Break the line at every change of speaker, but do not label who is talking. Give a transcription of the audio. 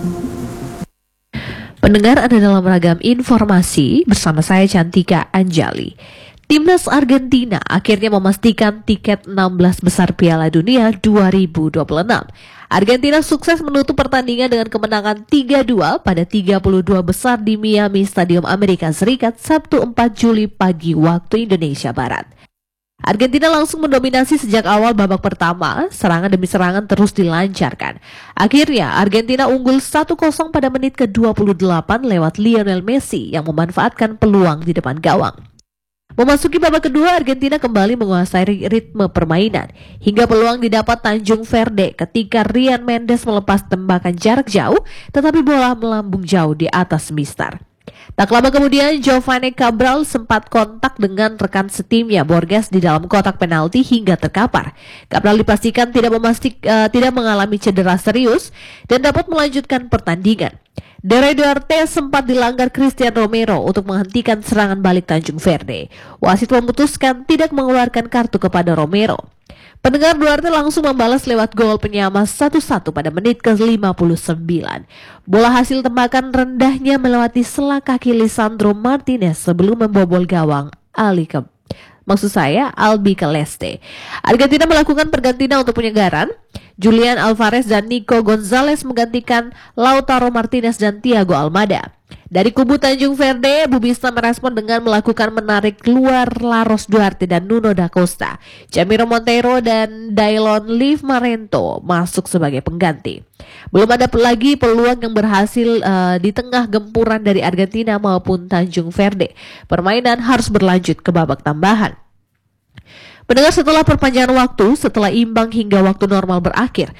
Pendengar, ada dalam ragam informasi bersama saya Cantika Anjali. Timnas Argentina akhirnya memastikan tiket 16 besar Piala Dunia 2026. Argentina sukses menutup pertandingan dengan kemenangan 3-2 pada 32 besar di Miami Stadium Amerika Serikat Sabtu 4 Juli pagi waktu Indonesia Barat. Argentina langsung mendominasi sejak awal babak pertama, serangan demi serangan terus dilancarkan. Akhirnya Argentina unggul 1-0 pada menit ke-28 lewat Lionel Messi yang memanfaatkan peluang di depan gawang. Memasuki babak kedua, Argentina kembali menguasai ritme permainan hingga peluang didapat Tanjung Verde ketika Ryan Mendes melepas tembakan jarak jauh, tetapi bola melambung jauh di atas mistar. Tak lama kemudian, Giovanni Cabral sempat kontak dengan rekan setimnya Borges di dalam kotak penalti hingga terkapar. Cabral dipastikan tidak mengalami cedera serius dan dapat melanjutkan pertandingan. Dere Duarte sempat dilanggar Christian Romero untuk menghentikan serangan balik Tanjung Verde. Wasit memutuskan tidak mengeluarkan kartu kepada Romero. Pendengar, Duarte langsung membalas lewat gol penyama 1-1 pada menit ke-59. Bola hasil tembakan rendahnya melewati sela kaki Lisandro Martinez sebelum membobol gawang Albi Celeste. Argentina melakukan pergantian untuk penyegaran. Julian Alvarez dan Nico Gonzalez menggantikan Lautaro Martinez dan Thiago Almada. Dari kubu Tanjung Verde, Bubista merespon dengan melakukan menarik keluar Laros Duarte dan Nuno da Costa. Jamiro Monteiro dan Daylon Livmarento masuk sebagai pengganti. Belum ada lagi peluang yang berhasil di tengah gempuran dari Argentina maupun Tanjung Verde. Permainan harus berlanjut ke babak tambahan. Pendengar, setelah perpanjangan waktu, setelah imbang hingga waktu normal berakhir,